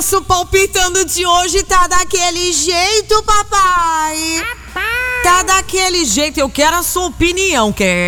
nosso palpitando de hoje tá daquele jeito, papai. Tá daquele jeito. Eu quero a sua opinião,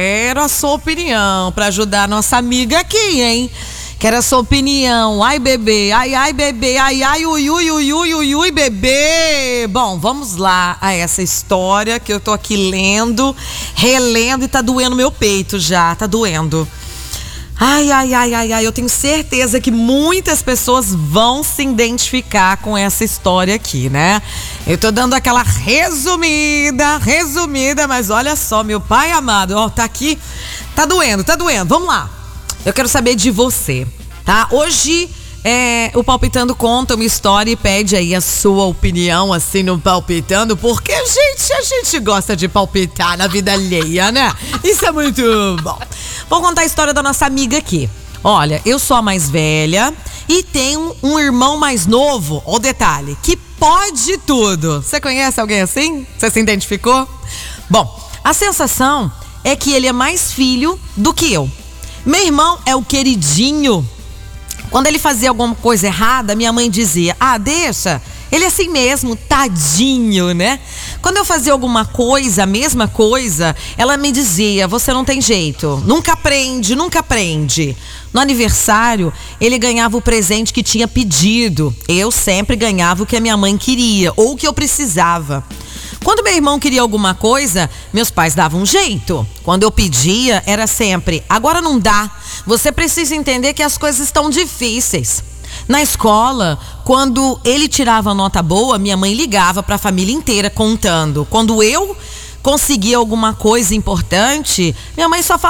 pra ajudar a nossa amiga aqui, hein? Quero a sua opinião. Ai, bebê, ai, bebê, ai, ui, bebê. Bom, vamos lá a essa história que eu tô aqui lendo, relendo e tá doendo meu peito já, tá doendo. Ai, eu tenho certeza que muitas pessoas vão se identificar com essa história aqui, né? Eu tô dando aquela resumida, mas olha só, meu pai amado, ó, tá aqui, tá doendo, vamos lá. Eu quero saber de você, tá? Hoje, o Palpitando conta uma história e pede aí a sua opinião, assim, no Palpitando, porque, gente, a gente gosta de palpitar na vida alheia, né? Isso é muito bom. Vou contar a história da nossa amiga aqui. Olha, eu sou a mais velha e tenho um irmão mais novo, ó o detalhe, que pode tudo. Você conhece alguém assim? Você se identificou? Bom, a sensação é que ele é mais filho do que eu. Meu irmão é o queridinho. Quando ele fazia alguma coisa errada, minha mãe dizia, deixa, ele é assim mesmo, tadinho, né? Quando eu fazia alguma coisa, a mesma coisa, ela me dizia, você não tem jeito, nunca aprende. No aniversário, ele ganhava o presente que tinha pedido. Eu sempre ganhava o que a minha mãe queria, ou o que eu precisava. Quando meu irmão queria alguma coisa, meus pais davam um jeito. Quando eu pedia, era sempre, agora não dá. Você precisa entender que as coisas estão difíceis. Na escola, quando ele tirava nota boa, minha mãe ligava para a família inteira contando. Quando eu conseguia alguma coisa importante, minha mãe só falava,